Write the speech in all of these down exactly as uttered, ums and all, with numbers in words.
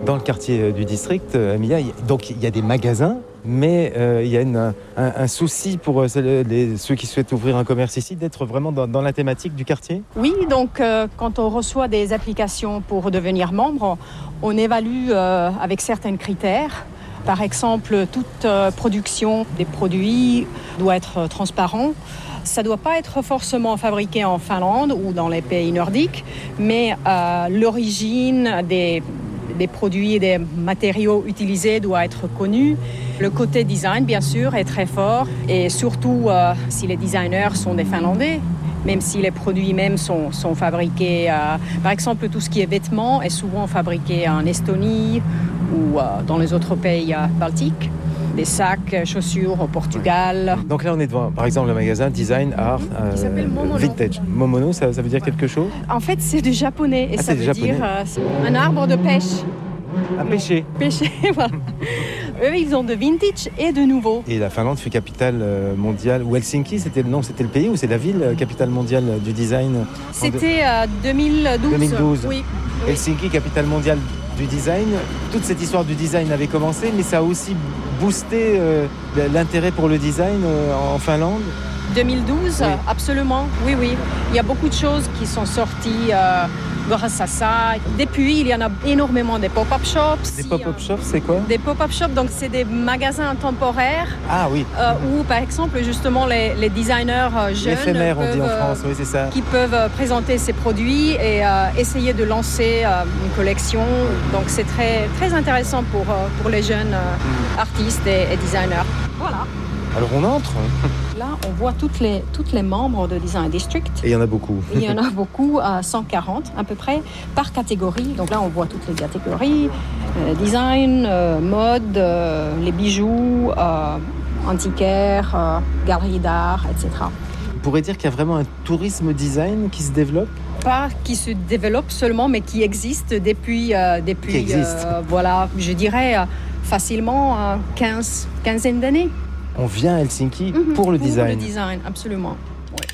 Dans le quartier du district, Mia, donc il y a des magasins, mais euh, il y a une, un, un souci pour euh, les, ceux qui souhaitent ouvrir un commerce ici, d'être vraiment dans, dans la thématique du quartier. Oui, donc euh, quand on reçoit des applications pour devenir membre, on, on évalue euh, avec certains critères. Par exemple, toute euh, production des produits doit être transparent. Ça ne doit pas être forcément fabriqué en Finlande ou dans les pays nordiques, mais euh, l'origine des, des produits et des matériaux utilisés doit être connue. Le côté design, bien sûr, est très fort, et surtout euh, si les designers sont des Finlandais, même si les produits même sont, sont fabriqués, euh, par exemple, tout ce qui est vêtements est souvent fabriqué en Estonie ou euh, dans les autres pays euh, baltiques. Des sacs, chaussures au Portugal. Donc là, on est devant, par exemple, le magasin Design Art euh, Vintage. Momono, ça, ça veut dire quelque chose ? En fait, c'est du japonais et ah, ça veut japonais. dire euh, un arbre de pêche. À pêcher. Pêcher, voilà. Eux, ils ont de vintage et de nouveau. Et la Finlande fut capitale mondiale, ou Helsinki, c'était le nom, c'était le pays ou c'est la ville capitale mondiale du design ? C'était euh, deux mille douze. deux mille douze. Oui. Helsinki, capitale mondiale du design. Toute cette histoire du design avait commencé, mais ça a aussi boosté euh, l'intérêt pour le design euh, en Finlande. deux mille douze, oui. Absolument, oui, oui. Il y a beaucoup de choses qui sont sorties euh, grâce à ça. Depuis, il y en a énormément des pop-up shops. Des pop-up shops, c'est quoi ? Des pop-up shops, donc c'est des magasins temporaires. Ah oui. Euh, où, par exemple, justement, les, les designers jeunes éphémères, peuvent, on dit en France, oui, c'est ça. Qui peuvent présenter ces produits et euh, essayer de lancer euh, une collection. Donc c'est très, très intéressant pour, euh, pour les jeunes euh, artistes et, et designers. Voilà. Alors on entre. Là, on voit toutes les, toutes les membres de Design District. Et il y en a beaucoup. Il y en a beaucoup, à cent quarante à peu près, par catégorie. Donc là, on voit toutes les catégories. Euh, design, euh, mode, euh, les bijoux, euh, antiquaires, euh, galeries d'art, et cetera. On pourrait dire qu'il y a vraiment un tourisme design qui se développe ? Pas qui se développe seulement, mais qui existe depuis, euh, depuis qui existe. Euh, voilà, je dirais euh, facilement euh, quinze, quinzaine d'années. On vient à Helsinki mmh, pour le pour design. Pour le design, absolument. Ouais.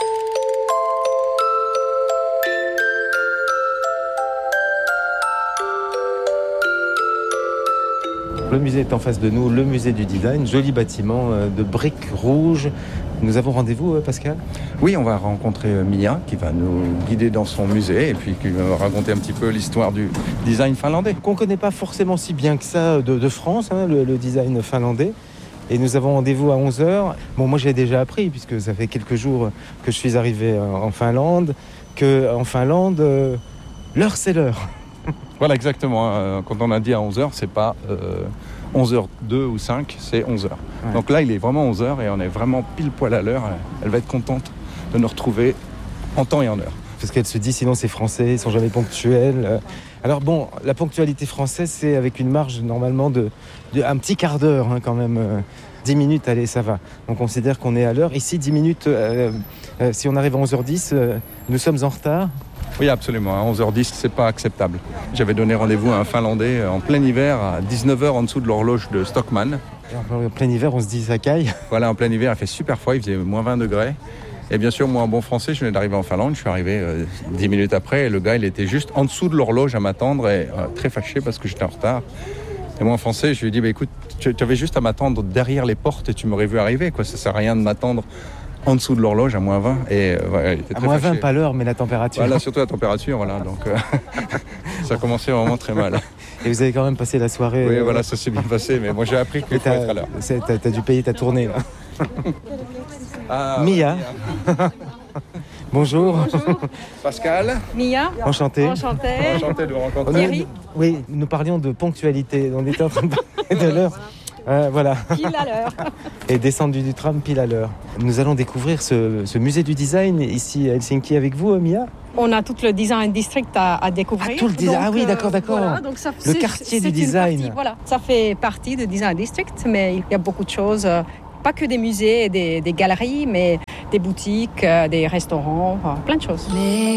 Le musée est en face de nous, le musée du design, joli bâtiment de briques rouges. Nous avons rendez-vous, Pascal ? Oui, on va rencontrer Mia qui va nous guider dans son musée et puis qui va raconter un petit peu l'histoire du design finlandais. Qu'on ne connaît pas forcément si bien que ça de, de France, hein, le, le design finlandais. Et nous avons rendez-vous à onze heures. Bon, moi, j'ai déjà appris, puisque ça fait quelques jours que je suis arrivé en Finlande, qu'en Finlande, euh, l'heure, c'est l'heure. Voilà, exactement. Quand on a dit à onze heures, c'est pas euh, onze heures deux ou cinq, c'est onze heures. Ouais. Donc là, il est vraiment onze heures et on est vraiment pile poil à l'heure. Elle va être contente de nous retrouver en temps et en heure. Parce qu'elle se dit, sinon, ces Français, ils sont jamais ponctuels. Alors bon, la ponctualité française, c'est avec une marge normalement de, de un petit quart d'heure hein, quand même. Euh, dix minutes, allez, ça va. On considère qu'on est à l'heure. Ici, dix minutes, euh, euh, si on arrive à onze heures dix, euh, nous sommes en retard. Oui, absolument. À onze heures dix, c'est pas acceptable. J'avais donné rendez-vous à un Finlandais en plein hiver, à dix-neuf heures en dessous de l'horloge de Stockmann. En plein hiver, on se dit ça caille. Voilà, en plein hiver, il fait super froid, il faisait moins vingt degrés. Et bien sûr, moi, en bon français, je venais d'arriver en Finlande. Je suis arrivé euh, dix minutes après et le gars, il était juste en dessous de l'horloge à m'attendre et euh, très fâché parce que j'étais en retard. Et moi, en français, je lui ai dit, bah, écoute, tu, tu avais juste à m'attendre derrière les portes et tu m'aurais vu arriver, quoi. Ça sert à rien de m'attendre en dessous de l'horloge à moins vingt. Et, euh, ouais, il était très à moins fâché. vingt, pas l'heure, mais la température. Voilà, surtout la température, voilà. Donc, euh, ça a commencé vraiment très mal. Et vous avez quand même passé la soirée. Oui, euh... voilà, ça s'est bien passé, mais moi, j'ai appris qu'il faut être à l'heure. T'as, t'as dû payer ta tournée, là. Ah, Mia. Mia. Bonjour. Bonjour. Pascal. Mia. Enchanté. Enchanté. Enchanté de vous rencontrer. Thierry. Oui, nous parlions de ponctualité. On était en train de parler de l'heure. Euh, voilà. Pile à l'heure. Et descendre du tram pile à l'heure. Nous allons découvrir ce, ce musée du design ici à Helsinki avec vous, Mia. On a tout le design district à, à découvrir. Ah, tout le design. Ah oui, d'accord, d'accord. Voilà, donc ça, le quartier du design. Partie, voilà, ça fait partie du design district, mais il y a beaucoup de choses. Pas que des musées et des, des galeries, mais des boutiques, des restaurants, plein de choses.